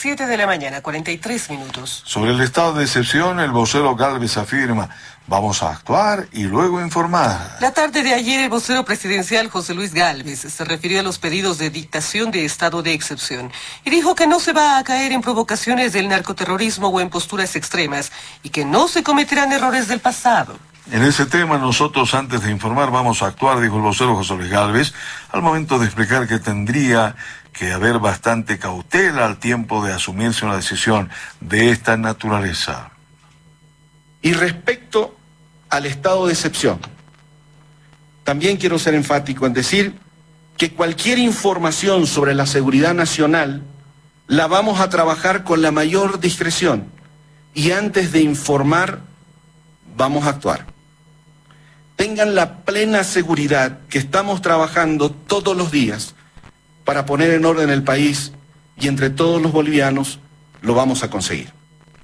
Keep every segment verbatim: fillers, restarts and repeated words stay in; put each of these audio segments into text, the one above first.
siete de la mañana, cuarenta y tres minutos. Sobre el estado de excepción, el vocero Gálvez afirma: vamos a actuar y luego informar. La tarde de ayer, el vocero presidencial José Luis Gálvez se refirió a los pedidos de dictación de estado de excepción y dijo que no se va a caer en provocaciones del narcoterrorismo o en posturas extremas y que no se cometerán errores del pasado. En ese tema, nosotros antes de informar vamos a actuar, dijo el vocero José Luis Gálvez, al momento de explicar que tendría que haber bastante cautela al tiempo de asumirse una decisión de esta naturaleza. Y respecto al estado de excepción, también quiero ser enfático en decir que cualquier información sobre la seguridad nacional la vamos a trabajar con la mayor discreción y antes de informar vamos a actuar. Tengan la plena seguridad que estamos trabajando todos los días para poner en orden el país y entre todos los bolivianos lo vamos a conseguir.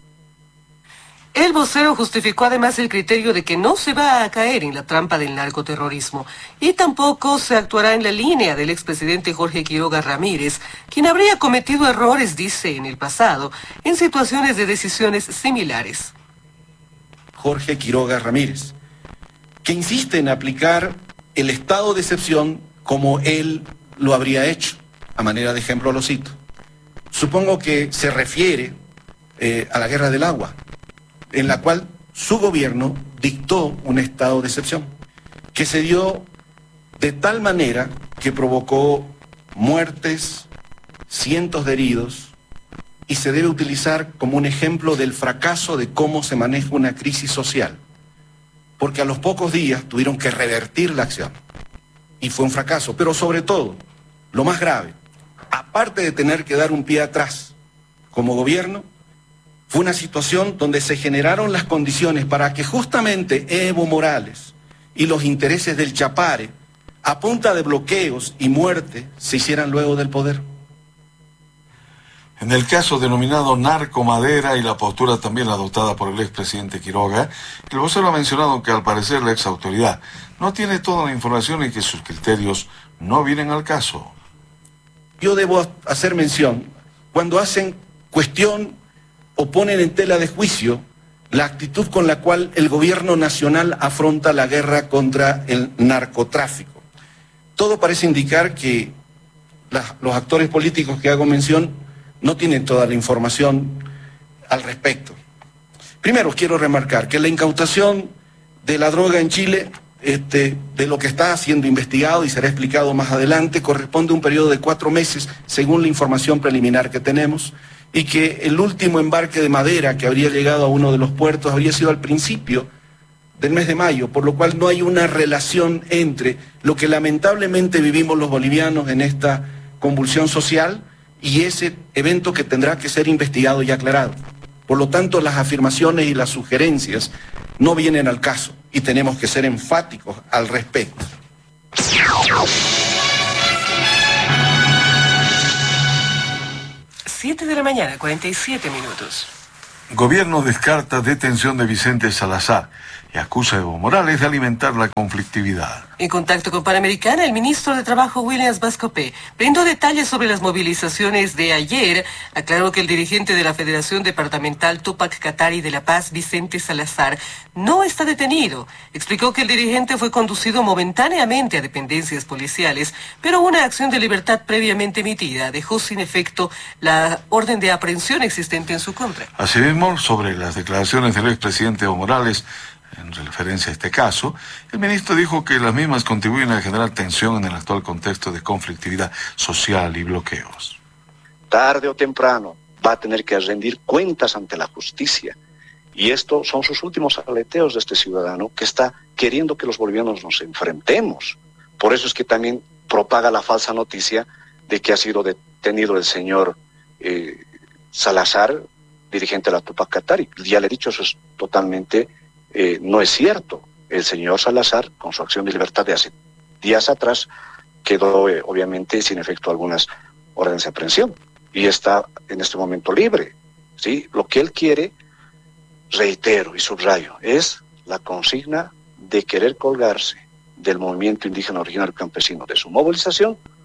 El vocero justificó además el criterio de que no se va a caer en la trampa del narcoterrorismo y tampoco se actuará en la línea del expresidente Jorge Quiroga Ramírez, quien habría cometido errores, dice, en el pasado, en situaciones de decisiones similares. Jorge Quiroga Ramírez, que insiste en aplicar el estado de excepción como él lo habría hecho. A manera de ejemplo lo cito. Supongo que se refiere eh, a la guerra del agua, en la cual su gobierno dictó un estado de excepción, que se dio de tal manera que provocó muertes, cientos de heridos, y se debe utilizar como un ejemplo del fracaso de cómo se maneja una crisis social, porque a los pocos días tuvieron que revertir la acción, y fue un fracaso. Pero sobre todo, lo más grave, aparte de tener que dar un pie atrás como gobierno, fue una situación donde se generaron las condiciones para que justamente Evo Morales y los intereses del Chapare, a punta de bloqueos y muerte, se hicieran luego del poder. En el caso denominado narcomadera y la postura también adoptada por el expresidente Quiroga, el vocero ha mencionado que al parecer la ex autoridad no tiene toda la información y que sus criterios no vienen al caso. Yo debo hacer mención, cuando hacen cuestión o ponen en tela de juicio la actitud con la cual el gobierno nacional afronta la guerra contra el narcotráfico. Todo parece indicar que la, los actores políticos que hago mención no tienen toda la información al respecto. Primero quiero remarcar que la incautación de la droga en Chile, este, de lo que está siendo investigado y será explicado más adelante, corresponde a un periodo de cuatro meses, según la información preliminar que tenemos, y que el último embarque de madera que habría llegado a uno de los puertos habría sido al principio del mes de mayo, por lo cual no hay una relación entre lo que lamentablemente vivimos los bolivianos en esta convulsión social y ese evento que tendrá que ser investigado y aclarado. Por lo tanto, las afirmaciones y las sugerencias no vienen al caso y tenemos que ser enfáticos al respecto. siete de la mañana, cuarenta y siete minutos. Gobierno descarta detención de Vicente Salazar y acusa a Evo Morales de alimentar la conflictividad. En contacto con Panamericana, el ministro de Trabajo, Williams Vascopé, brindó detalles sobre las movilizaciones de ayer. Aclaró que el dirigente de la Federación Departamental Tupac Katari de La Paz, Vicente Salazar, no está detenido. Explicó que el dirigente fue conducido momentáneamente a dependencias policiales, pero una acción de libertad previamente emitida dejó sin efecto la orden de aprehensión existente en su contra. Asimismo, sobre las declaraciones del expresidente Evo Morales, en referencia a este caso, el ministro dijo que las mismas contribuyen a generar tensión en el actual contexto de conflictividad social y bloqueos. Tarde o temprano va a tener que rendir cuentas ante la justicia. Y estos son sus últimos aleteos de este ciudadano que está queriendo que los bolivianos nos enfrentemos. Por eso es que también propaga la falsa noticia de que ha sido detenido el señor eh, Salazar, dirigente de la Tupac Katari. Ya le he dicho, eso es totalmente... Eh, no es cierto. El señor Salazar, con su acción de libertad de hace días atrás, quedó eh, obviamente sin efecto algunas órdenes de aprehensión y está en este momento libre, ¿sí? Lo que él quiere, reitero y subrayo, es la consigna de querer colgarse del movimiento indígena originario campesino, de su movilización,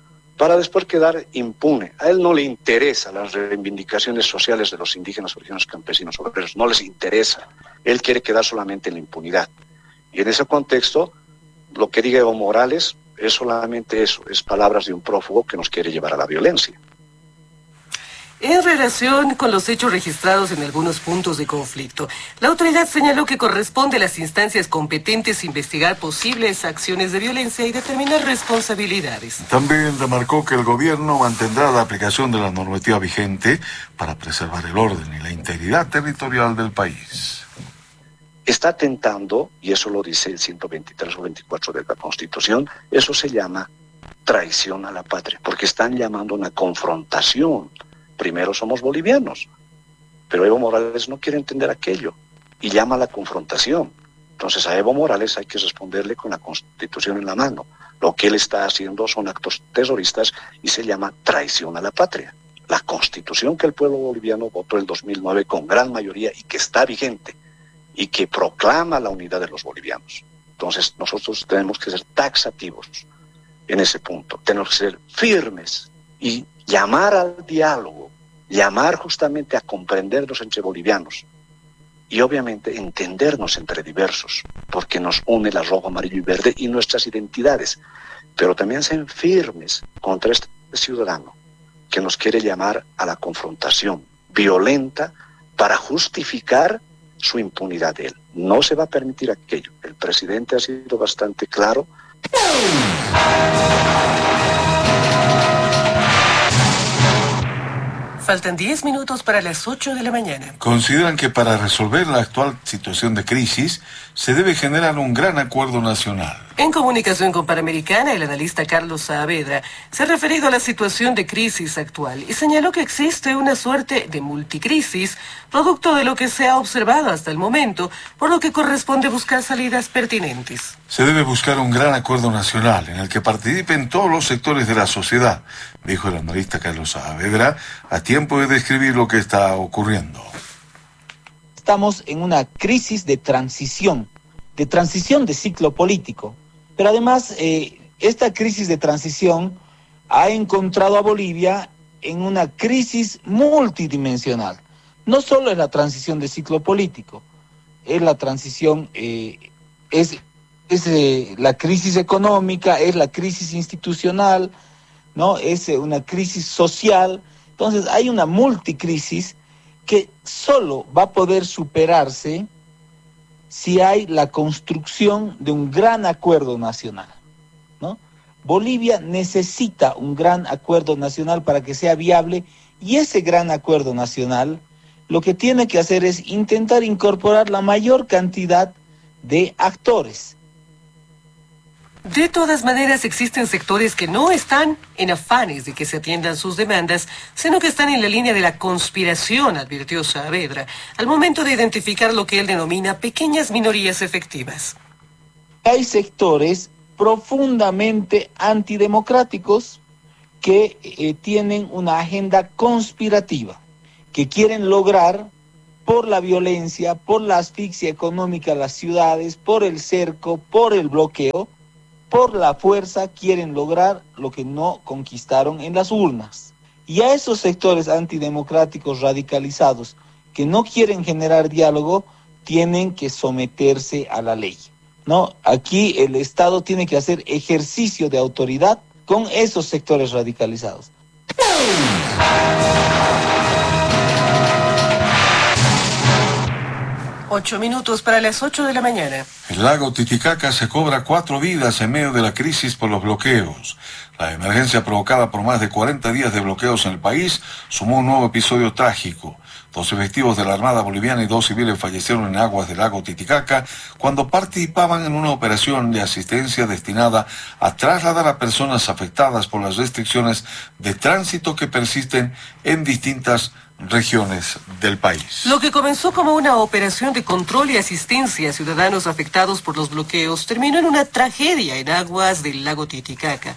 para después quedar impune. A él no le interesan las reivindicaciones sociales de los indígenas, originarios, campesinos, obreros, no les interesa. Él quiere quedar solamente en la impunidad. Y en ese contexto, lo que diga Evo Morales es solamente eso, es palabras de un prófugo que nos quiere llevar a la violencia. En relación con los hechos registrados en algunos puntos de conflicto, la autoridad señaló que corresponde a las instancias competentes investigar posibles acciones de violencia y determinar responsabilidades. También remarcó que el gobierno mantendrá la aplicación de la normativa vigente para preservar el orden y la integridad territorial del país. Está atentando, y eso lo dice el ciento veintitrés o veinticuatro de la Constitución, eso se llama traición a la patria, porque están llamando a una confrontación. Primero somos bolivianos, pero Evo Morales no quiere entender aquello y llama a la confrontación. Entonces a Evo Morales hay que responderle con la Constitución en la mano. Lo que él está haciendo son actos terroristas y se llama traición a la patria. La Constitución que el pueblo boliviano votó el dos mil nueve con gran mayoría y que está vigente y que proclama la unidad de los bolivianos. Entonces nosotros tenemos que ser taxativos en ese punto, tenemos que ser firmes y llamar al diálogo, llamar justamente a comprendernos entre bolivianos y obviamente entendernos entre diversos, porque nos une la rojo, amarillo y verde y nuestras identidades, pero también ser firmes contra este ciudadano que nos quiere llamar a la confrontación violenta para justificar su impunidad de él. No se va a permitir aquello. El presidente ha sido bastante claro. Faltan diez minutos para las ocho de la mañana. Consideran que para resolver la actual situación de crisis se debe generar un gran acuerdo nacional. En comunicación con Panamericana, el analista Carlos Saavedra se ha referido a la situación de crisis actual y señaló que existe una suerte de multicrisis, producto de lo que se ha observado hasta el momento, por lo que corresponde buscar salidas pertinentes. Se debe buscar un gran acuerdo nacional en el que participen todos los sectores de la sociedad, dijo el analista Carlos Saavedra, a tiempo de describir lo que está ocurriendo. Estamos en una crisis de transición, de transición de ciclo político. Pero además, eh, esta crisis de transición ha encontrado a Bolivia en una crisis multidimensional. No solo es la transición de ciclo político, es la transición, eh, es, es eh, la crisis económica, es la crisis institucional, ¿no? Es eh, una crisis social. Entonces hay una multicrisis que solo va a poder superarse si hay la construcción de un gran acuerdo nacional, ¿no? Bolivia necesita un gran acuerdo nacional para que sea viable, y ese gran acuerdo nacional lo que tiene que hacer es intentar incorporar la mayor cantidad de actores. De todas maneras, existen sectores que no están en afanes de que se atiendan sus demandas, sino que están en la línea de la conspiración, advirtió Saavedra, al momento de identificar lo que él denomina pequeñas minorías efectivas. Hay sectores profundamente antidemocráticos que eh, tienen una agenda conspirativa, que quieren lograr por la violencia, por la asfixia económica a las ciudades, por el cerco, por el bloqueo, por la fuerza quieren lograr lo que no conquistaron en las urnas. Y a esos sectores antidemocráticos radicalizados que no quieren generar diálogo, tienen que someterse a la ley, ¿no? Aquí el Estado tiene que hacer ejercicio de autoridad con esos sectores radicalizados. Ocho minutos para las ocho de la mañana. El lago Titicaca se cobra cuatro vidas en medio de la crisis por los bloqueos. La emergencia provocada por más de cuarenta días de bloqueos en el país sumó un nuevo episodio trágico. Dos efectivos de la Armada Boliviana y dos civiles fallecieron en aguas del lago Titicaca cuando participaban en una operación de asistencia destinada a trasladar a personas afectadas por las restricciones de tránsito que persisten en distintas regiones del país. Lo que comenzó como una operación de control y asistencia a ciudadanos afectados por los bloqueos terminó en una tragedia en aguas del lago Titicaca.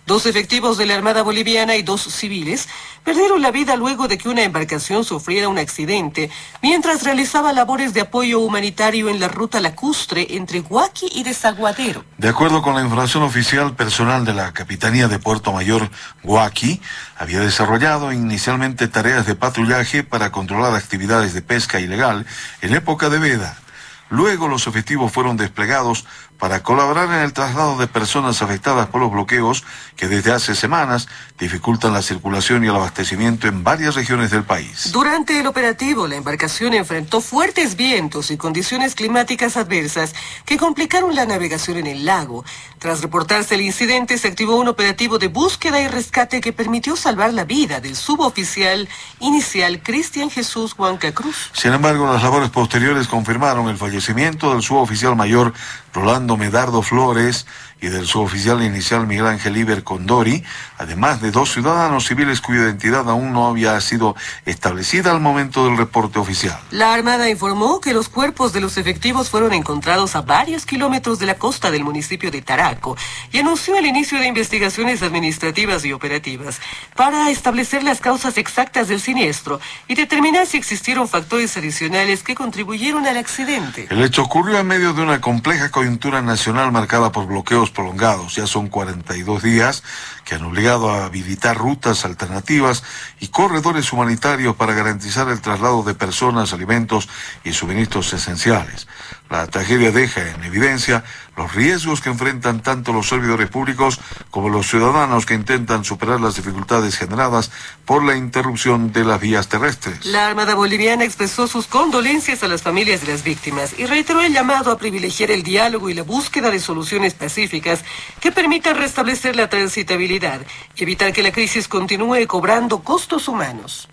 Dos efectivos de la Armada Boliviana y dos civiles perdieron la vida luego de que una embarcación sufriera un accidente mientras realizaba labores de apoyo humanitario en la ruta lacustre entre Huaki y Desaguadero. De acuerdo con la información oficial, personal de la Capitanía de Puerto Mayor, Huaki, había desarrollado inicialmente tareas de patrullaje para controlar actividades de pesca ilegal en época de veda. Luego los efectivos fueron desplegados para colaborar en el traslado de personas afectadas por los bloqueos que desde hace semanas dificultan la circulación y el abastecimiento en varias regiones del país. Durante el operativo, la embarcación enfrentó fuertes vientos y condiciones climáticas adversas que complicaron la navegación en el lago. Tras reportarse el incidente, se activó un operativo de búsqueda y rescate que permitió salvar la vida del suboficial inicial Cristian Jesús Huanca Cruz. Sin embargo, las labores posteriores confirmaron el fallecimiento del suboficial mayor Rolando Medardo Flores y del suboficial inicial Miguel Ángel Iber Condori, además de dos ciudadanos civiles cuya identidad aún no había sido establecida al momento del reporte oficial. La Armada informó que los cuerpos de los efectivos fueron encontrados a varios kilómetros de la costa del municipio de Taraco y anunció el inicio de investigaciones administrativas y operativas para establecer las causas exactas del siniestro y determinar si existieron factores adicionales que contribuyeron al accidente. El hecho ocurrió en medio de una compleja coyuntura nacional marcada por bloqueos prolongados. Ya son cuarenta y dos días que han obligado a habilitar rutas alternativas y corredores humanitarios para garantizar el traslado de personas, alimentos y suministros esenciales. La tragedia deja en evidencia los riesgos que enfrentan tanto los servidores públicos como los ciudadanos que intentan superar las dificultades generadas por la interrupción de las vías terrestres. La Armada Boliviana expresó sus condolencias a las familias de las víctimas y reiteró el llamado a privilegiar el diálogo y la búsqueda de soluciones pacíficas que permitan restablecer la transitabilidad y evitar que la crisis continúe cobrando costos humanos.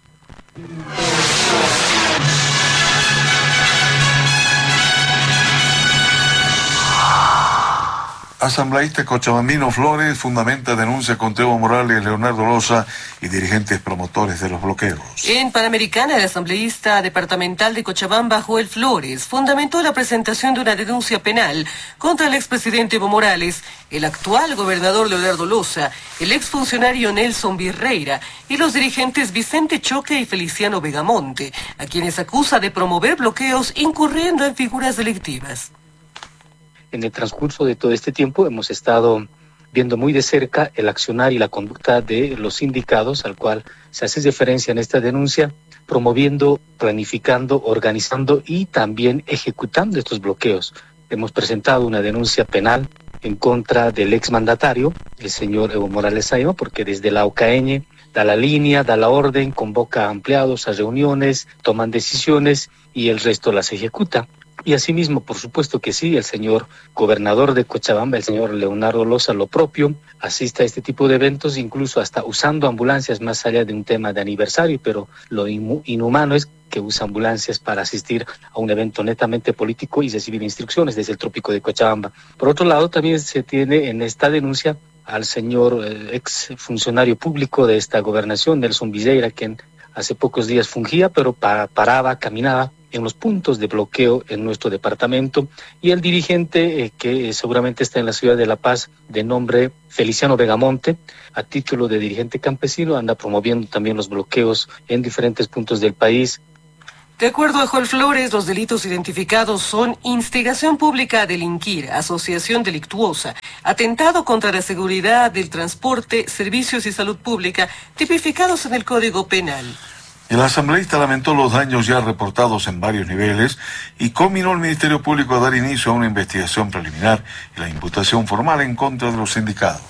Asambleísta cochabambino Flores fundamenta denuncia contra Evo Morales, Leonardo Loza y dirigentes promotores de los bloqueos. En Panamericana, el asambleísta departamental de Cochabamba, Joel Flores, fundamentó la presentación de una denuncia penal contra el expresidente Evo Morales, el actual gobernador Leonardo Loza, el exfuncionario Nelson Virreira y los dirigentes Vicente Choque y Feliciano Vegamonte, a quienes acusa de promover bloqueos incurriendo en figuras delictivas. En el transcurso de todo este tiempo hemos estado viendo muy de cerca el accionar y la conducta de los sindicados, al cual se hace referencia en esta denuncia, promoviendo, planificando, organizando y también ejecutando estos bloqueos. Hemos presentado una denuncia penal en contra del exmandatario, el señor Evo Morales Saima, porque desde la O C A E Ñ da la línea, da la orden, convoca a empleados a reuniones, toman decisiones y el resto las ejecuta. Y asimismo, por supuesto que sí, el señor gobernador de Cochabamba, el señor Leonardo Loza, lo propio, asiste a este tipo de eventos, incluso hasta usando ambulancias más allá de un tema de aniversario, pero lo inhumano es que usa ambulancias para asistir a un evento netamente político y recibir instrucciones desde el trópico de Cochabamba. Por otro lado, también se tiene en esta denuncia al señor eh, ex funcionario público de esta gobernación, Nelson Virreira, quien hace pocos días fungía, pero pa paraba, caminaba en los puntos de bloqueo en nuestro departamento, y el dirigente eh, que seguramente está en la ciudad de La Paz, de nombre Feliciano Vegamonte, a título de dirigente campesino, anda promoviendo también los bloqueos en diferentes puntos del país. De acuerdo a Joel Flores, los delitos identificados son instigación pública a delinquir, asociación delictuosa, atentado contra la seguridad del transporte, servicios y salud pública, tipificados en el Código Penal. El asambleísta lamentó los daños ya reportados en varios niveles y conminó al Ministerio Público a dar inicio a una investigación preliminar y la imputación formal en contra de los sindicados.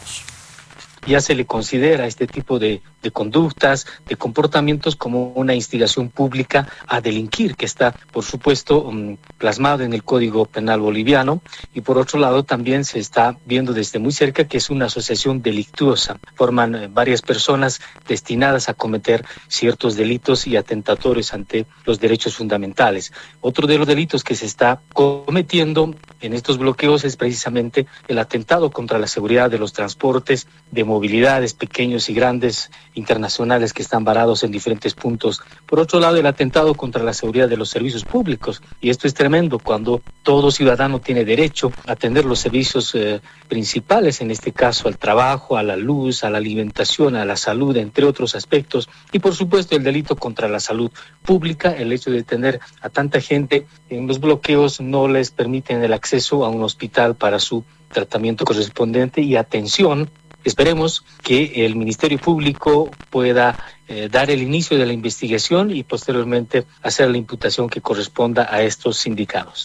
Ya se le considera este tipo de, de conductas, de comportamientos como una instigación pública a delinquir, que está, por supuesto, um, plasmado en el Código Penal boliviano, y por otro lado también se está viendo desde muy cerca que es una asociación delictuosa. Forman eh, varias personas destinadas a cometer ciertos delitos y atentatorios ante los derechos fundamentales. Otro de los delitos que se está cometiendo en estos bloqueos es precisamente el atentado contra la seguridad de los transportes, de movilidades, pequeños y grandes, internacionales que están varados en diferentes puntos. Por otro lado, el atentado contra la seguridad de los servicios públicos. Y esto es tremendo cuando todo ciudadano tiene derecho a tener los servicios eh, principales, en este caso al trabajo, a la luz, a la alimentación, a la salud, entre otros aspectos. Y por supuesto el delito contra la salud pública, el hecho de tener a tanta gente en los bloqueos no les permiten el acceso a un hospital para su tratamiento correspondiente y atención. Esperemos que el Ministerio Público pueda eh, dar el inicio de la investigación y posteriormente hacer la imputación que corresponda a estos sindicados.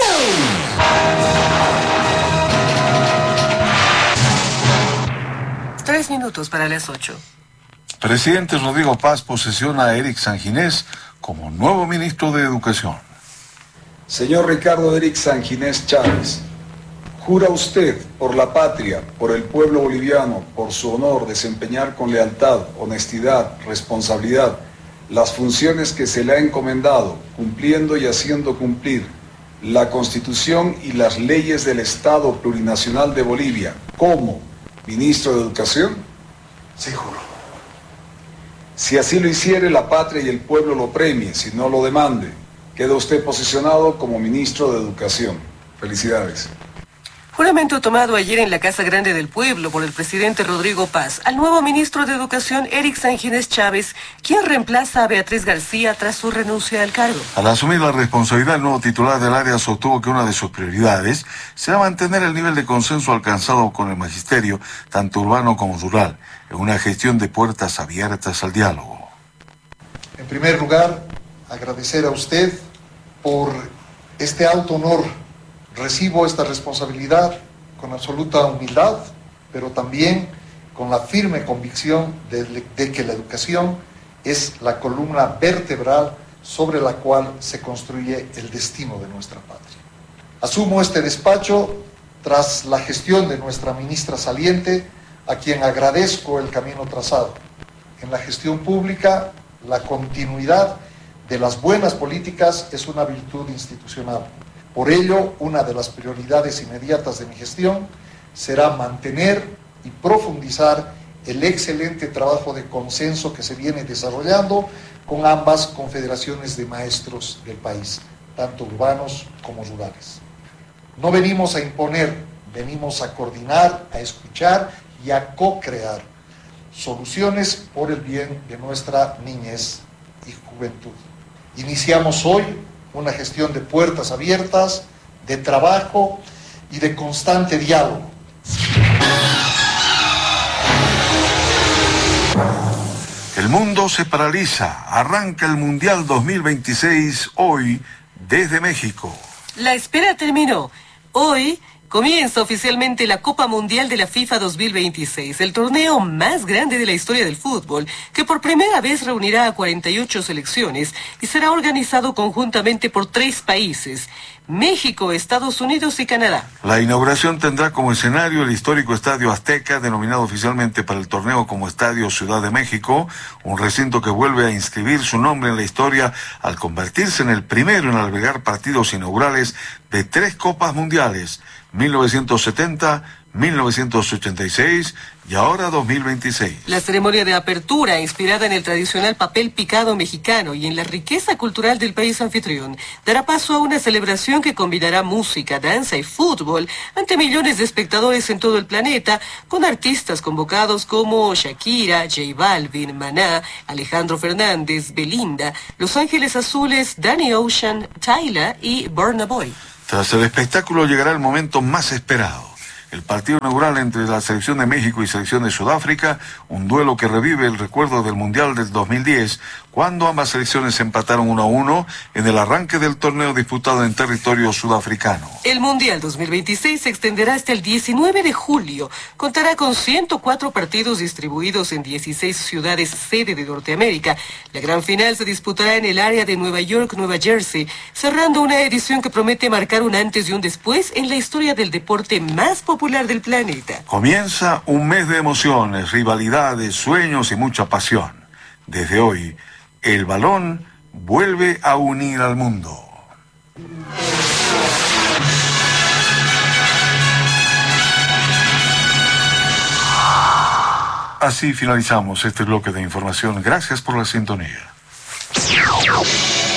Tres minutos para las ocho. Presidente Rodrigo Paz posesiona a Eric Sanginés como nuevo ministro de Educación. Señor Ricardo Eric Sanginés Chávez, ¿jura usted por la patria, por el pueblo boliviano, por su honor, desempeñar con lealtad, honestidad, responsabilidad las funciones que se le ha encomendado, cumpliendo y haciendo cumplir la Constitución y las leyes del Estado Plurinacional de Bolivia como ministro de Educación? Sí, juro. Si así lo hiciere, la patria y el pueblo lo premie, si no lo demande. Queda usted posicionado como ministro de Educación. Felicidades. Juramento tomado ayer en la Casa Grande del Pueblo por el presidente Rodrigo Paz al nuevo ministro de Educación, Eric Sanginés Chávez, quien reemplaza a Beatriz García tras su renuncia al cargo. Al asumir la responsabilidad, el nuevo titular del área sostuvo que una de sus prioridades será mantener el nivel de consenso alcanzado con el magisterio, tanto urbano como rural, en una gestión de puertas abiertas al diálogo. En primer lugar, agradecer a usted por este alto honor. Recibo esta responsabilidad con absoluta humildad, pero también con la firme convicción de, de que la educación es la columna vertebral sobre la cual se construye el destino de nuestra patria. Asumo este despacho tras la gestión de nuestra ministra saliente, a quien agradezco el camino trazado. En la gestión pública, la continuidad de las buenas políticas es una virtud institucional. Por ello, una de las prioridades inmediatas de mi gestión será mantener y profundizar el excelente trabajo de consenso que se viene desarrollando con ambas confederaciones de maestros del país, tanto urbanos como rurales. No venimos a imponer, venimos a coordinar, a escuchar y a co-crear soluciones por el bien de nuestra niñez y juventud. Iniciamos hoy una gestión de puertas abiertas, de trabajo y de constante diálogo. El mundo se paraliza. Arranca el Mundial dos mil veintiséis hoy desde México. La espera terminó. Hoy comienza oficialmente la Copa Mundial de la FIFA dos mil veintiséis, el torneo más grande de la historia del fútbol, que por primera vez reunirá a cuarenta y ocho selecciones y será organizado conjuntamente por tres países: México, Estados Unidos y Canadá. La inauguración tendrá como escenario el histórico Estadio Azteca, denominado oficialmente para el torneo como Estadio Ciudad de México, un recinto que vuelve a inscribir su nombre en la historia al convertirse en el primero en albergar partidos inaugurales de tres Copas Mundiales: mil novecientos setenta, mil novecientos ochenta y seis y ahora dos mil veintiséis. La ceremonia de apertura, inspirada en el tradicional papel picado mexicano y en la riqueza cultural del país anfitrión, dará paso a una celebración que combinará música, danza y fútbol ante millones de espectadores en todo el planeta, con artistas convocados como Shakira, J Balvin, Maná, Alejandro Fernández, Belinda, Los Ángeles Azules, Danny Ocean, Tyla y Burna Boy. Tras el espectáculo llegará el momento más esperado: el partido inaugural entre la selección de México y selección de Sudáfrica, un duelo que revive el recuerdo del Mundial del dos mil diez, cuando ambas selecciones empataron uno a uno en el arranque del torneo disputado en territorio sudafricano. El Mundial dos mil veintiséis se extenderá hasta el diecinueve de julio. Contará con ciento cuatro partidos distribuidos en dieciséis ciudades sede de Norteamérica. La gran final se disputará en el área de Nueva York, Nueva Jersey, cerrando una edición que promete marcar un antes y un después en la historia del deporte más popular del planeta. Comienza un mes de emociones, rivalidades, sueños y mucha pasión. Desde hoy, el balón vuelve a unir al mundo. Así finalizamos este bloque de información. Gracias por la sintonía.